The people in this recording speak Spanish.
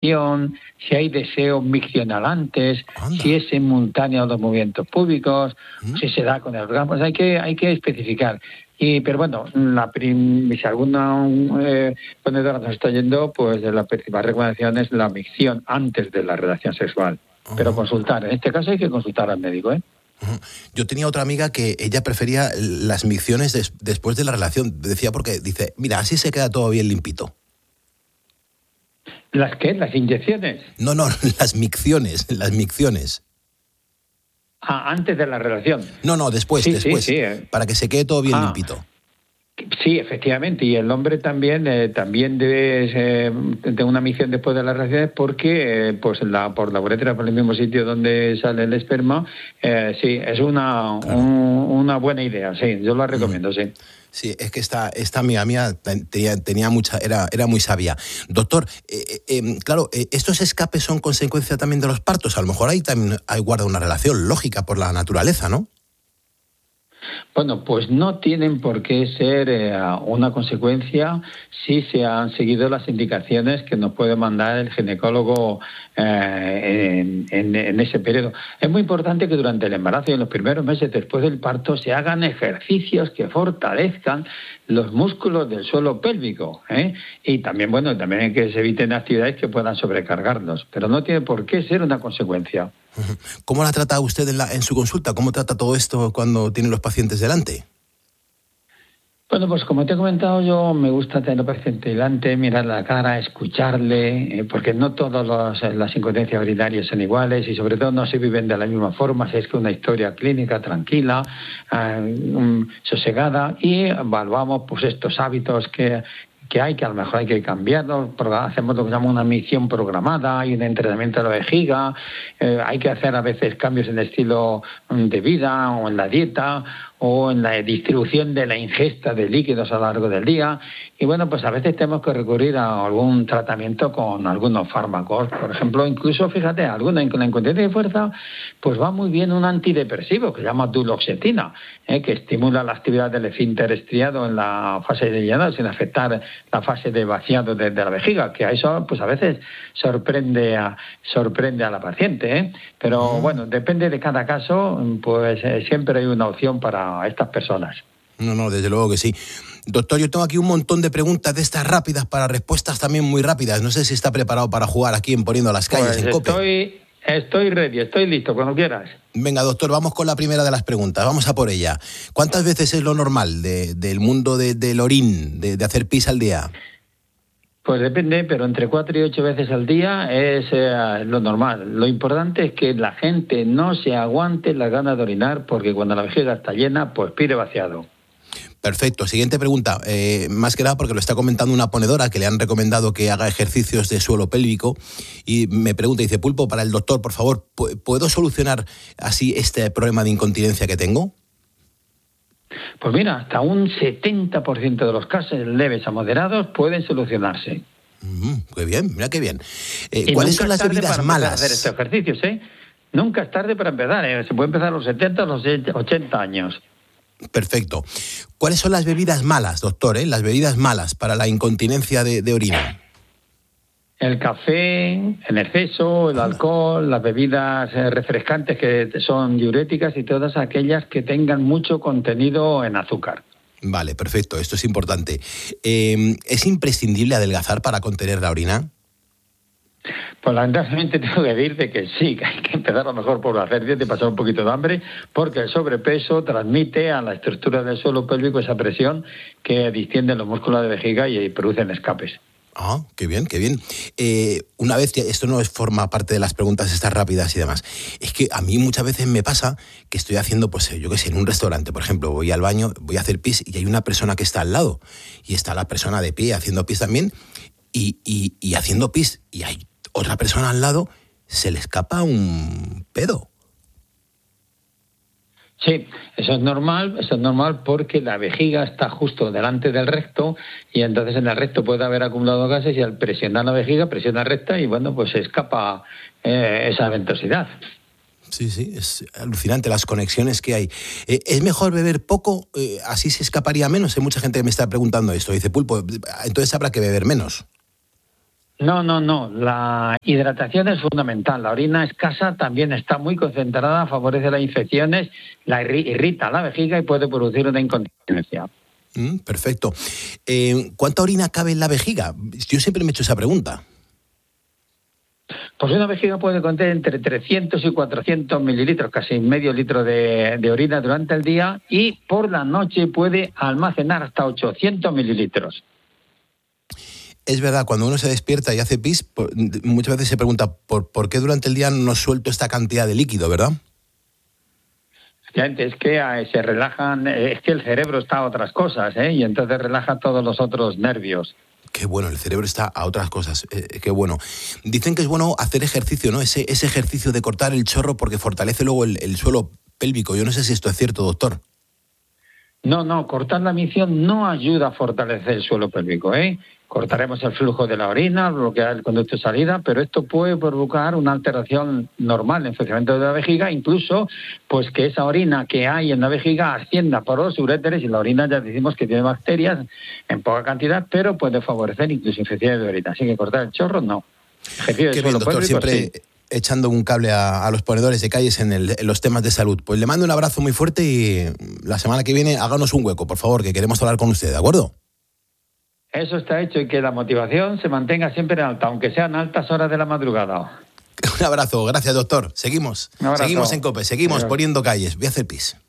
si hay deseo miccional antes, Anda. si es simultáneo a los movimientos públicos, si se da con el orgasmo, hay que especificar. Pero bueno, si alguna ponedora nos está yendo, pues la principal recomendación es la micción antes de la relación sexual. Pero consultar, en este caso hay que consultar al médico, ¿eh? Yo tenía otra amiga que ella prefería las micciones después de la relación. Decía porque dice, mira, así se queda todo bien limpito. ¿Las qué? ¿Las inyecciones? No, las micciones. Antes de la relación. No, después. Sí. Para que se quede todo bien limpito. Sí, efectivamente, y el hombre también debe tener una micción después de las relaciones porque por la uretra, por el mismo sitio donde sale el esperma, sí, es una buena idea, sí, yo lo recomiendo, sí. Sí, es que esta amiga mía tenía mucha, era muy sabia. Doctor, claro, estos escapes son consecuencia también de los partos. A lo mejor ahí también guarda una relación lógica por la naturaleza, ¿no? Bueno, pues no tienen por qué ser una consecuencia si se han seguido las indicaciones que nos puede mandar el ginecólogo en ese periodo. Es muy importante que durante el embarazo y en los primeros meses después del parto se hagan ejercicios que fortalezcan los músculos del suelo pélvico, ¿eh? Y también, también que se eviten actividades que puedan sobrecargarlos, pero no tiene por qué ser una consecuencia. ¿Cómo la trata usted en su consulta? ¿Cómo trata todo esto cuando tiene los pacientes delante? Bueno, pues como te he comentado, yo me gusta tener al paciente delante, mirar la cara, escucharle, porque no todas las incontinencias urinarias son iguales y sobre todo no se viven de la misma forma, si es que una historia clínica tranquila, sosegada, y evaluamos pues estos hábitos que hay, que a lo mejor hay que cambiarlos, hacemos lo que se llama una micción programada, hay un entrenamiento de la vejiga, hay que hacer a veces cambios en el estilo de vida o en la dieta o en la distribución de la ingesta de líquidos a lo largo del día. Y bueno, pues a veces tenemos que recurrir a algún tratamiento con algunos fármacos. Por ejemplo, incluso, fíjate, alguna con la incontinencia de fuerza, pues va muy bien un antidepresivo que se llama duloxetina, que estimula la actividad del esfínter estriado en la fase de llenado sin afectar la fase de vaciado de la vejiga, que a eso pues a veces sorprende a la paciente, ¿eh? Pero bueno, depende de cada caso, pues siempre hay una opción para estas personas. No, desde luego que sí. Doctor, yo tengo aquí un montón de preguntas de estas rápidas para respuestas también muy rápidas. No sé si está preparado para jugar aquí en Poniendo las Calles pues en COPE. Estoy ready, estoy listo, cuando quieras. Venga, doctor, vamos con la primera de las preguntas. Vamos a por ella. ¿Cuántas veces es lo normal del mundo del orín, de hacer pis al día? Pues depende, pero entre 4 y 8 veces al día es lo normal. Lo importante es que la gente no se aguante las ganas de orinar, porque cuando la vejiga está llena, pues pide vaciado. Perfecto. Siguiente pregunta. Más que nada porque lo está comentando una ponedora que le han recomendado que haga ejercicios de suelo pélvico y me pregunta, dice, Pulpo, para el doctor, por favor, ¿puedo solucionar así este problema de incontinencia que tengo? Pues mira, hasta un 70% de los casos leves a moderados pueden solucionarse. Qué bien, mira qué bien. ¿Cuáles son las bebidas malas? Hacer estos ejercicios, ¿eh? Nunca es tarde para empezar, ¿eh? Se puede empezar a los 70 o los 80 años. Perfecto. ¿Cuáles son las bebidas malas, doctor? Las bebidas malas para la incontinencia de orina. El café en exceso, el alcohol, las bebidas refrescantes que son diuréticas y todas aquellas que tengan mucho contenido en azúcar. Vale, perfecto. Esto es importante. ¿Es imprescindible adelgazar para contener la orina? Pues lamentablemente tengo que decirte que sí, que hay que empezar a lo mejor por hacer dieta y pasar un poquito de hambre, porque el sobrepeso transmite a la estructura del suelo pélvico esa presión que distiende los músculos de vejiga y producen escapes. Ah, qué bien, qué bien. Una vez, esto no forma parte de las preguntas estas rápidas y demás, es que a mí muchas veces me pasa que estoy haciendo, pues yo qué sé, en un restaurante, por ejemplo, voy al baño, voy a hacer pis y hay una persona que está al lado y está la persona de pie haciendo pis también y haciendo pis y hay otra persona al lado, se le escapa un pedo. Sí, eso es normal porque la vejiga está justo delante del recto y entonces en el recto puede haber acumulado gases y al presionar la vejiga presiona recta y bueno, pues se escapa esa ventosidad. Sí, es alucinante las conexiones que hay. ¿Es mejor beber poco? ¿Así se escaparía menos? Hay mucha gente que me está preguntando esto. Dice, Pulpo, entonces habrá que beber menos. No, no, no. La hidratación es fundamental. La orina escasa también está muy concentrada, favorece las infecciones, irrita la vejiga y puede producir una incontinencia. Perfecto. ¿Cuánta orina cabe en la vejiga? Yo siempre me he hecho esa pregunta. Pues una vejiga puede contener entre 300 y 400 mililitros, casi medio litro de orina durante el día, y por la noche puede almacenar hasta 800 mililitros. Es verdad, cuando uno se despierta y hace pis, muchas veces se pregunta ¿por qué durante el día no suelto esta cantidad de líquido, verdad? Es que se relajan, es que el cerebro está a otras cosas, y entonces relaja todos los otros nervios. Qué bueno, el cerebro está a otras cosas, qué bueno. Dicen que es bueno hacer ejercicio, ¿no? Ese ejercicio de cortar el chorro porque fortalece luego el suelo pélvico. Yo no sé si esto es cierto, doctor. No, cortar la micción no ayuda a fortalecer el suelo pélvico, Cortaremos el flujo de la orina, bloquear el conducto de salida, pero esto puede provocar una alteración normal en el funcionamiento de la vejiga, incluso pues que esa orina que hay en la vejiga ascienda por los uréteres, y la orina ya decimos que tiene bacterias en poca cantidad, pero puede favorecer incluso infecciones de orina. Así que cortar el chorro, no. Qué bien, doctor, pélvico, siempre sí. Echando un cable a los ponedores de calles en los temas de salud. Pues le mando un abrazo muy fuerte y la semana que viene háganos un hueco, por favor, que queremos hablar con usted, ¿de acuerdo? Eso está hecho, y que la motivación se mantenga siempre alta, aunque sean altas horas de la madrugada. Un abrazo, gracias, doctor. Seguimos en COPE, seguimos poniendo calles. Voy a hacer pis.